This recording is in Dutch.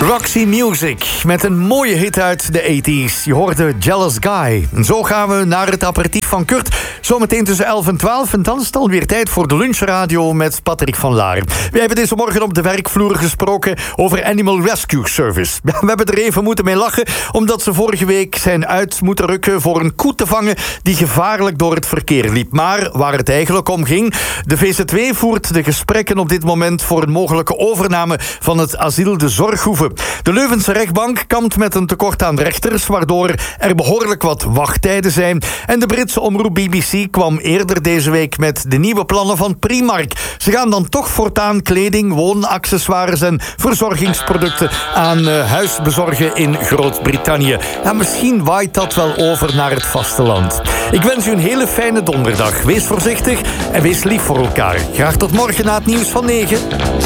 Roxy Music met een mooie hit uit de 80s. Je hoorde Jealous Guy. En zo gaan we naar het aperitief van Kurt. Zometeen tussen 11 en 12. En dan is het alweer tijd voor de lunchradio met Patrick van Laar. Wij hebben deze morgen op de werkvloer gesproken over Animal Rescue Service. We hebben er even moeten mee lachen, omdat ze vorige week zijn uit moeten rukken voor een koe te vangen die gevaarlijk door het verkeer liep. Maar waar het eigenlijk om ging, de VZW voert de gesprekken op dit moment voor een mogelijke overname van het asiel De Zorghoeve. De Leuvense rechtbank kampt met een tekort aan rechters, waardoor er behoorlijk wat wachttijden zijn. En de Britse omroep BBC kwam eerder deze week met de nieuwe plannen van Primark. Ze gaan dan toch voortaan kleding, woonaccessoires en verzorgingsproducten aan huis bezorgen in Groot-Brittannië. En misschien waait dat wel over naar het vasteland. Ik wens u een hele fijne donderdag. Wees voorzichtig en wees lief voor elkaar. Graag tot morgen na het nieuws van 9.